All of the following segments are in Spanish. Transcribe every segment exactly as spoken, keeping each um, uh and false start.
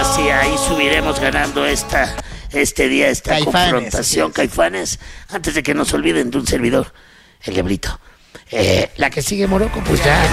ahora sí, ahí subiremos ganando esta, este día, esta Caifanes, confrontación, Caifanes, antes de que nos olviden de un servidor, el Diablito. Eh, la que sigue, Morocco, pues ya.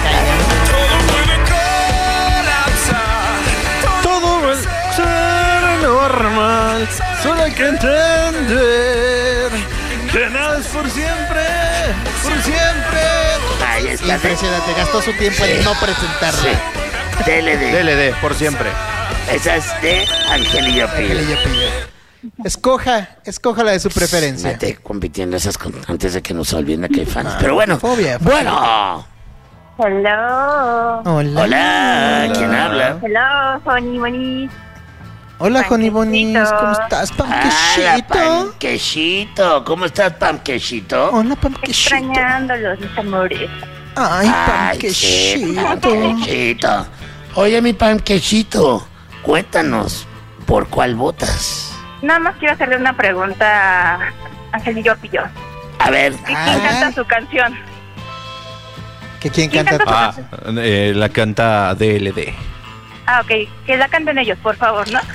Todo va a ser normal, solo hay que entender que nada es por siempre, por siempre. Ahí está. Impresionante, gastó su tiempo sí. en no presentarla. Sí. D L D. D L D, por siempre. Esa es de Angelillo Pillo. Angelillo Pillo. Escoja, escoja la de su preferencia. Mete compitiendo esas con, antes de que nos olviden de Caifanes. Ah, pero bueno, fobia, fobia. bueno. Hello. Hola. Hola. ¿Quién habla? Hello, Honey Bonis. Hola, Honey Bonis. ¿Cómo estás, Pamquechito? Hola, Pamquechito. ¿Cómo estás, Pamquechito? Hola, Pamquechito. Extrañándolos, mis amores. Ay, Pamquechito. Pamquechito. Oye, mi Pamquechito, cuéntanos, ¿por cuál votas? Nada más quiero hacerle una pregunta a Angelillo Pillo. A ver. ¿Quién ah. canta su canción? ¿Que quién canta? ¿Quién canta ah, eh, la canta D L D. Ah, ok. Que la canten ellos, por favor, ¿no?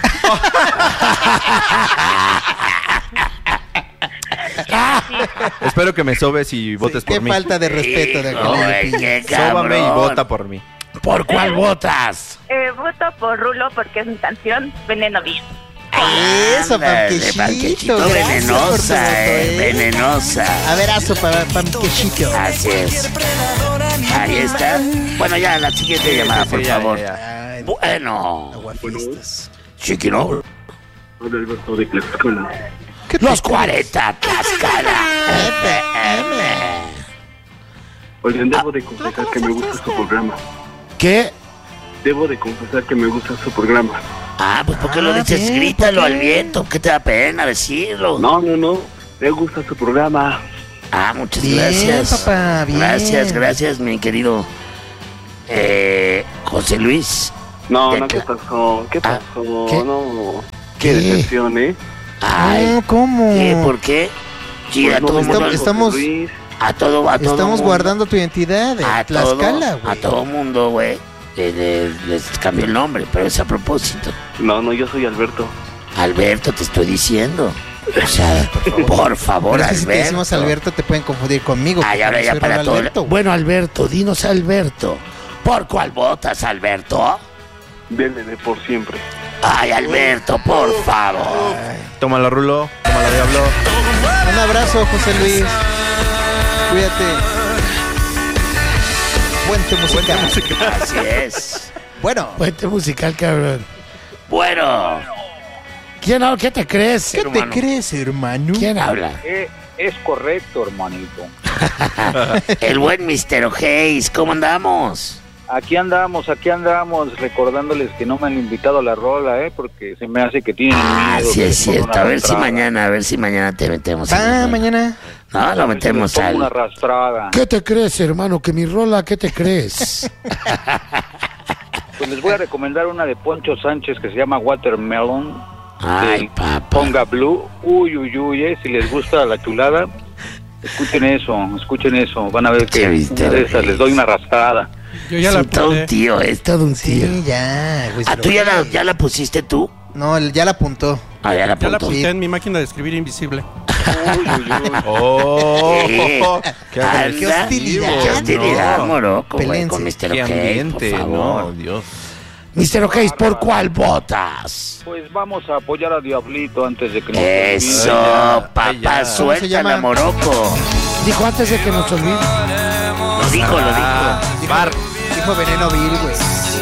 Sí. Espero que me sobes y votes sí, por qué mí. Qué falta de respeto de Angelillo. Sóbame y vota por mí. ¿Por cuál votas? Eh, voto por Rulo porque es mi canción Veneno Beat. Eso, Pamquechito, venenosa, eh, venenosa. Abrazo para Pamquechito. Así es. Ahí está. Bueno, ya la siguiente sí, llamada, sí, por ya, favor. Ya, ya. Bueno. Aguafiestas. Chiquino. Hola, Alberto de Tlaxcala. Los cuarenta, Tlaxcala. F M. Oigan, debo de confesar que me gusta su programa. ¿Qué? Debo de confesar que me gusta su programa. Ah, pues ¿por qué ah, lo dices? Bien, grítalo al viento, ¿qué te da pena decirlo? No, no, no, me gusta su programa. Ah, muchas bien, gracias. Papá, bien. Gracias, gracias, mi querido eh, José Luis. No, no, ¿qué pasó? ¿Qué pasó? Ah, ¿qué? No, qué, ¿Qué decepción, ¿eh? Ay, no, ¿cómo? ¿Qué? ¿Por qué? Sí, pues a no, todo estamos, mundo, estamos, a todo, a todo estamos mundo. guardando tu identidad de a Tlaxcala, güey. A todo mundo, güey. Le, le, les cambió el nombre, pero es a propósito. No, no, yo soy Alberto. Alberto, te estoy diciendo. O sea, por favor, por favor es que Alberto. Si te decimos Alberto, te pueden confundir conmigo. Ay, ahora ya para todo. Alberto. Bueno, Alberto, dinos Alberto. ¿Por cuál votas, Alberto? D L D por siempre. Ay, Alberto, por favor. Ay. Tómala, Rulo. Tómala, Diablo. Un abrazo, José Luis. Cuídate. Puente musical. Puente musical. Así es. Bueno. Puente musical, cabrón. Bueno. ¿Quién habla? ¿Qué te crees, ¿Qué hermano? te crees, hermano? ¿Quién habla? Eh, es correcto, hermanito. El buen mister O'Hays, ¿cómo andamos? Aquí andamos, aquí andamos, recordándoles que no me han invitado a la rola, ¿eh? Porque se me hace que tienen Ah, miedo, sí es cierto. A ver arrastrada. si mañana, a ver si mañana te metemos. Ah, mañana. No, lo metemos al... Una arrastrada. ¿Qué te crees, hermano? Que mi rola, ¿qué te crees? Pues les voy a recomendar una de Poncho Sánchez que se llama Watermelon. Ay, papá. Ponga Blue. Uy, uy, uy, eh. Si les gusta la chulada, escuchen eso, escuchen eso. Van a ver que una de esas les doy una arrastrada. Yo ya la es todo un tío, es todo un tío. Sí, ya. Güey, ¿Ah, tú ya la, ya la pusiste tú? No, ya la apuntó. Ah, ya la apuntó. Ya la apunté sí. en mi máquina de escribir invisible. Uy, uy, uy. Oh, sí. qué, Anda, qué hostilidad. Qué hostilidad, no. Morocco, güey, con Qué mister O'Hays, ambiente, por favor. no, Dios. mister O'Hays, ¿por cuál votas? Pues vamos a apoyar a Diablito antes de que nos Eso, ya, papá, ya. suéltala, Morocco. Dijo antes de que nos olvide. Lo dijo, lo dijo. Dijo, Bar. dijo Veneno Vil, güey.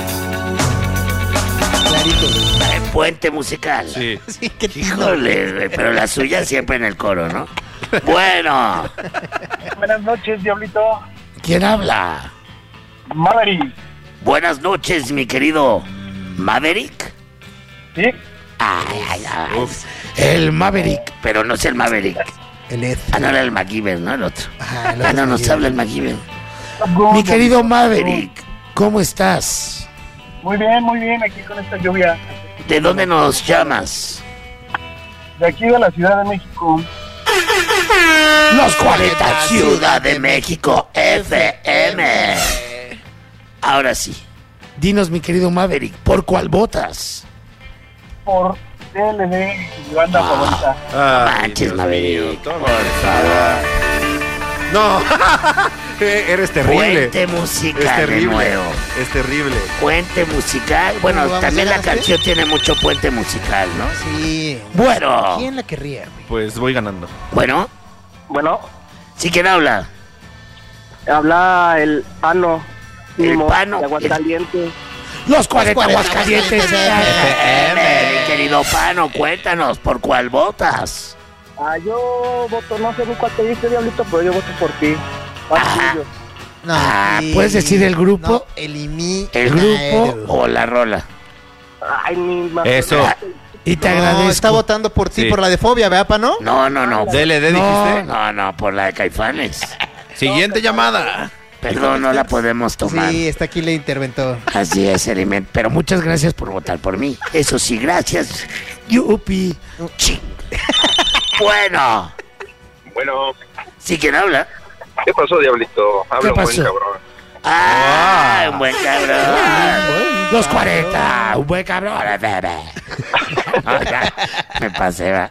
Clarito. En puente musical. Sí. Sí, qué Híjole, güey, pero la suya siempre en el coro, ¿no? Bueno. Buenas noches, Diablito. ¿Quién habla? Maverick. Buenas noches, mi querido Maverick. ¿Sí? Ay, ay, ay. El Maverick, pero no es el Maverick. El Ed. Ah, no era el MacGyver, ¿no? El otro. Ajá, el Ah, otro no, nos MacGyver. habla el MacGyver. Mi querido Maverick, ¿cómo estás? Muy bien, muy bien, aquí con esta lluvia. ¿De dónde nos llamas? De aquí de la Ciudad de México. Los cuarenta, Ciudad de México, F M. Ahora sí, dinos, mi querido Maverick, ¿por cuál votas? por D L D, mi banda Ah. favorita. Ay, Manches, Dios Maverick, mío, toma. por favor. No, eres terrible. Puente Es musical de terrible. nuevo. Es terrible. Puente musical. Bueno, ¿Cómo vamos, también ya la ganaste? canción tiene mucho puente musical, ¿no? Sí. Bueno, ¿Quién la querría, güey? Pues voy ganando. bueno, Bueno, ¿sí quién habla? habla el Pano. El Mimo, Pano, de Aguascalientes. Los cuarenta cuarenta Aguascalientes. F M. Mi querido Pano, cuéntanos, ¿por cuál votas? Ah, yo voto, no sé ni cuál te dice, Diablito, pero yo voto por ti. Ajá. Tuyo. No, Ah, y- ¿puedes decir el grupo? No, el IMI. ¿El grupo o la rola? Ay, ni más. Eso. Y te No, agradezco. está votando por ti, Sí. por la de fobia, ¿verdad, Pano? No, no, no. D L D No, dijiste. no, no, por la de Caifanes. Siguiente llamada. Perdón, no la podemos tomar. Sí, está aquí el interventor. Así es, Element. Pero muchas gracias por votar por mí. Eso sí, gracias. Yupi. Ching. Bueno, Bueno, ¿sí quién habla? ¿qué pasó, Diablito? Habla ¿Qué un buen pasó? cabrón. ¡Ah! Un buen cabrón. Los cuarenta. Un buen cabrón. Bebé. No, ya, me pasé, va.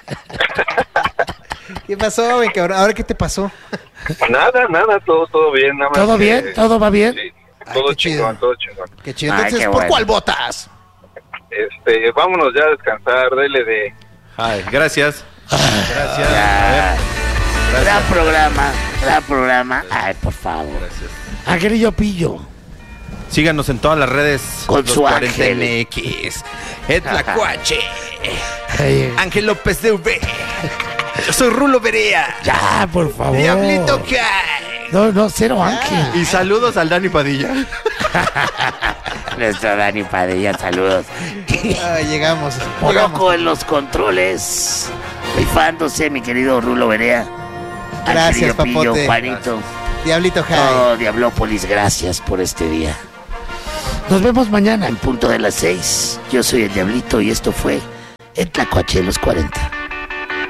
¿Qué pasó, güey, cabrón? ¿Ahora qué te pasó? Nada, nada, todo, todo bien. Nada más ¿Todo que- bien? ¿Todo va bien? Sí, Ay, todo qué chido. chingón, todo chingón. Qué chido. Ay, Entonces, qué ¿por bueno. cuál votas? Este, vámonos ya a descansar, dele de... Ay, gracias. Gracias. Ya. A ver, Gran gracias. programa, gran programa. Ay, por favor. Gracias. Angelillo Pillo. Síganos en todas las redes. Con Los su cuarenta ángel. N X. Etlacuache. Ay, Ángel López de V. Yo soy Rulo Berea. ya, por favor. Diablito Kai. No, no, cero Ángel. Y saludos al Dani Padilla. Nuestro Dani Padilla, saludos. Ay, llegamos. llegamos. Poco en los controles. Rifándose, mi querido Rulo Berea. Gracias, Angelillo Pillo, papote. Juanito. Diablito High. Oh, Diablópolis, gracias por este día. Nos vemos mañana en punto de las seis. Yo soy el Diablito y esto fue En Tlacuache los cuarenta.